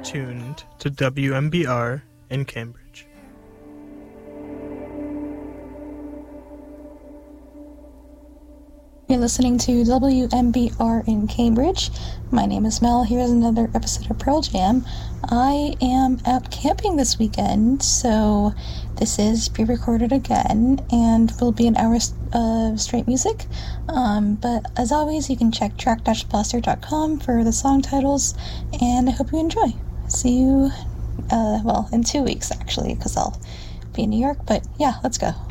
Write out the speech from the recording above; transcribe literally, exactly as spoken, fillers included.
tuned to W M B R in Cambridge. You're listening to W M B R in Cambridge. My name is Mel. Here's another episode of Pearl Jam. I am out camping this weekend, so this is pre-recorded again, and will be an hour of straight music. Um, but as always, you can check track dash blaster dot com for the song titles, and I hope you enjoy. See you, uh, well, in two weeks, actually, because I'll be in New York, but yeah, let's go.